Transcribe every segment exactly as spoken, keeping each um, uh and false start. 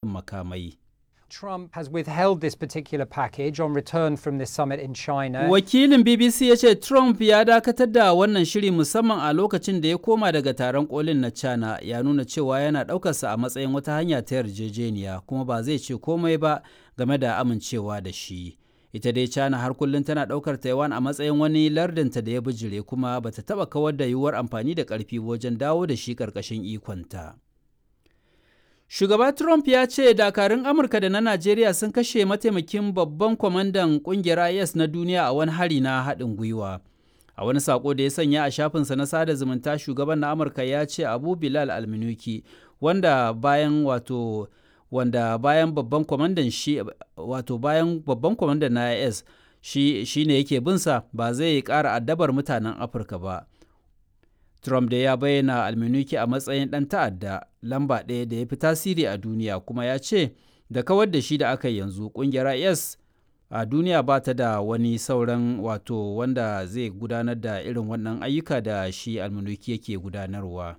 makamai. Trump has withheld this particular package on return from this summit in China. Wakilin B B C ya ce Trump ya dakatar da wannan shiri musamman a lokacin da ya koma daga taron kolin na China, ya nuna cewa yana ɗaukarsa a matsayin wata hanya ta yarjejeniya kuma ba zai ce komai ba game da amincewa da shi. Ita dai China har kullum tana ɗaukar Taiwan a matsayin wani lardinta da ya bijire kuma bata taɓa kawar da yiwuwar amfani da ƙarfi wajen dawo da shi ƙarƙashin ikonta. Shugaba Trump ya ce dakarun Amurka da na Najeriya sun kashe mataimakin babban kwamandan ƙungiyar I S na duniya a wani hari na haɗin gwiwa. A wani saƙo da ya sanya a shafinsa na sada zumunta, shugaban na Amurka ya ce Abu Bilal Al-Minuki, wanda bayan wato wanda bayan babban kwamandan shi wato bayan babban kwamandan na I S shi shine yake binsa, ba zai ƙara addabar mutanen Afirka ba. Trump da ya bayyana Alminuki a matsayin ɗan ta'adda lamba ɗaya da ya fi tasiri a duniya, kuma ya ce da kawar da shi da aka yanzu ƙungiyar I S a duniya ba ta da wani sauran wato wanda zai gudanar da irin wannan ayyuka da shi Alminuki yake gudanarwa.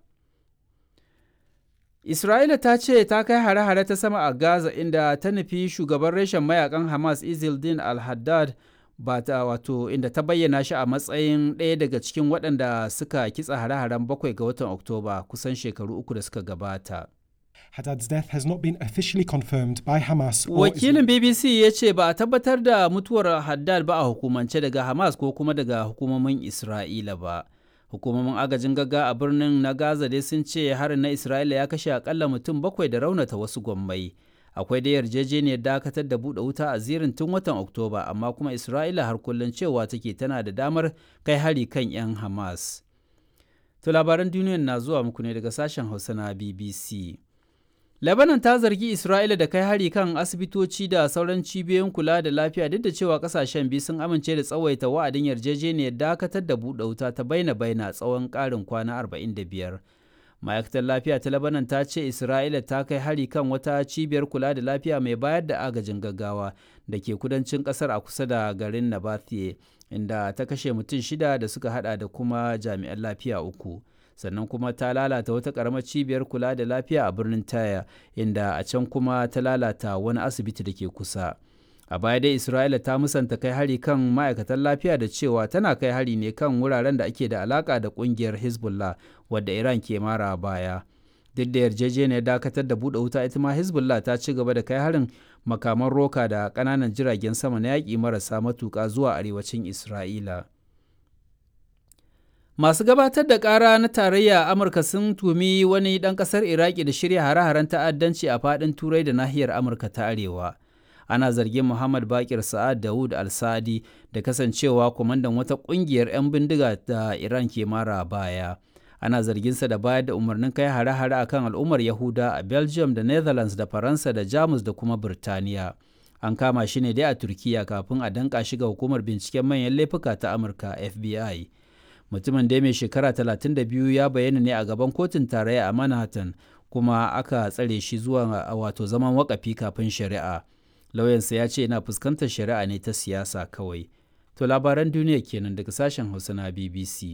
Isra'ila ta ce ta kai hare-hare ta sama a Gaza, inda ta nufi shugaban reshen mayakan Hamas Izzeldin al-Haddad ba ta wato inda ta bayyana shi a matsayin ɗaya daga cikin waɗanda suka kitsa hare-haren bakwai ga watan Oktoba kusan shekaru uku da suka gabata. Haddad's death has not been officially confirmed by Hamas. Wakilin B B C ya ce ba a tabbatar da mutuwar Haddad ba a hukumance daga Hamas ko kuma daga hukumomin Isra'ila ba. Hukumomin agajin gaggawa a birnin na Gaza dai sun ce harin na Isra'ila ya kashe akalla mutum bakwai da raunata wasu gwammai. Akwai da yarjejeniyar dakatar da buɗe wuta a zirin tun watan Oktoba, amma kuma Isra'ila har kullum cewa take tana da damar kai hari kan 'yan Hamas. To labaran duniyar na zuwa muku ne daga sashen Hausa na B B C. Lebanon ta zargi Isra'ila da kai hari kan asibitoci da sauran cibiyoyin kula da lafiya, duk da cewa kasashen biyu sun amince da tsawaita wa'adin yarjejeniyar dakatar da buɗe wuta ta baina-baina tsawon ƙarin kwana arba'in da biyar. Ma'aikatar lafiya ta Lebanon ta ce Isra'ila ta kai hari kan wata cibiyar kula da lafiya mai bayar da agajin gaggawa da ke kudancin ƙasar a kusa da garin Nabathiye, inda ta kashe mutum shida da suka hada da kuma jami'an lafiya uku. Sannan kuma ta lalata wata ƙaramar cibiyar kula da lafiya a birnin Taya, inda a can kuma ta lalata wani asibiti da ke kusa. A baya dai Isra'ila ta musanta kai hari kan ma'aikatan lafiya da cewa tana kai hari ne kan wuraren da ake da alaka da ƙungiyar Hezbollah, wadda Iran ke mara baya. Duk da yarjejeniyar dakatar da buɗe wuta, ita ma Hezbollah ta ci gaba da kai harin makaman roka da ƙananan jiragen sama na yaƙi marasa matuƙa zuwa arewacin Isra'ila. Masu gabatar da ƙara na tarayya a Amurka sun tumi wani ɗan ƙasar Iraki da shirya hare-haren ta'addanci a faɗin Turai da nahiyar Amurka ta Arewa. Ana zargin Muhammad Bakir Sa'ad Dawud Al-Sadi da kasancewa kwamandan wata ƙungiyar 'yan bindiga da Iran ke mara baya. Ana zarginsa da bayar da umarnin kai hare-hare a kan al'ummar Yahuda a Belgium da Netherlands da Faransa da Jamus da kuma Birtaniya. An kama shi ne dai a Turkiyya kafin a danƙa shi ga hukumar binciken manyan laifuka ta Amurka F B I. Mutumin da mai shekara talatin da biyu ya bayyana ne a gaban kotun tarayya a Manhattan, kuma aka tsare shi zuwa wato zaman wakafi kafin shari'a. Lauyansa ya ce yana fuskantar shari'a ne ta siyasa kawai. To labaran duniya kenan daga sashen Hausa na B B C.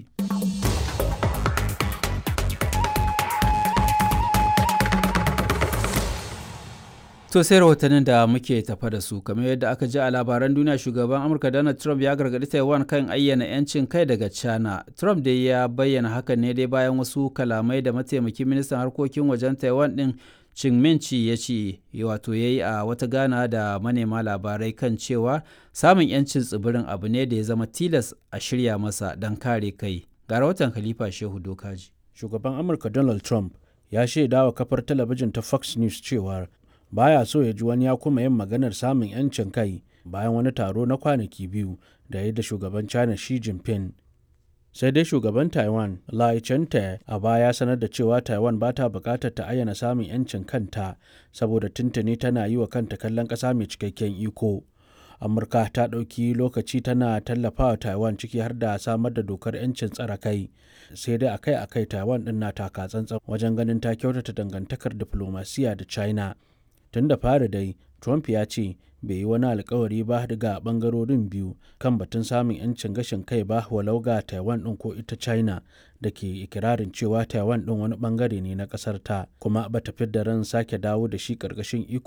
To sai rahotannin da muke tafa da su, kamar yadda aka ji a labaran duniya, shugaban Amurka Donald Trump ya gargaɗi Taiwan kan ayyana 'yancin kai daga China. Trump dai ya bayyana hakan ne dai bayan wasu kalamai da mataimakin ministan harkokin wajen Taiwan ɗin Ching Min-chi ya ce wato ya yi a wata gana da manema labarai kan cewa samun 'yancin tsibirin abu ne da ya zama tilas a shirya masa don kare kai. Ga rahoton Khalifa Shehu Dokaji. Shugaban Amurka Donald Trump ya shaida wa kafar talabijin ta Fox News cewa baya so ya ji wani ya kuma yin maganar samun 'yancin kai bayan wani taro na kwanaki biyu da ya da shugaban China Xi Jinping. Sai dai shugaban Taiwan Lai Ching-te a baya sanar da cewa Taiwan ba ta bukatar ta ayyana samun 'yancin kanta saboda tuntuni tana yi wa kanta kallon ƙasa mai cikakken iko. Amurka ta ɗauki lokaci tana tallafawa Taiwan, ciki har da samar da dokar 'yancin tsare kai. Sai dai akai-akai Taiwan ɗin na taka tsantsan wajen ganin ta kyautata dangantakar diflomasiya da China. Tun da fari dai, Trump ya ce bai yi wani alkawari ba daga bangarorin biyu kan batun samun 'yancin gashin kai ba, walau ga Taiwan ɗin ko ita China da ke ikirarin cewa Taiwan ɗin wani bangare ne na ƙasar ta, kuma ba ta fidda ran sake dawo da shi ƙarƙashin iko